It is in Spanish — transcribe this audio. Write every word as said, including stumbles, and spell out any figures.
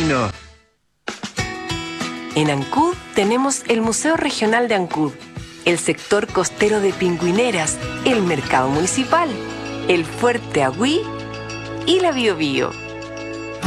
vino. En Ancud tenemos el Museo Regional de Ancud, el sector costero de Pingüineras, el Mercado Municipal, el Fuerte Agüí y la Biobío.